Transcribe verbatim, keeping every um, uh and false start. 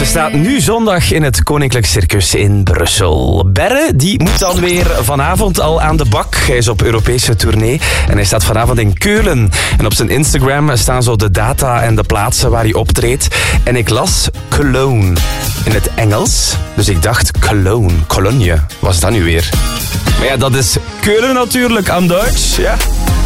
staat nu zondag in het Koninklijk Circus in Brussel. Berre die moet dan weer vanavond al aan de bak. Hij is op Europese tournee en hij staat vanavond in Keulen. En op zijn Instagram staan zo de data en de plaatsen waar hij optreedt. En ik las Cologne in het Engels. Dus ik dacht Cologne, Cologne. Wat is dat nu weer? Maar ja, dat is Keulen natuurlijk aan Duits, ja.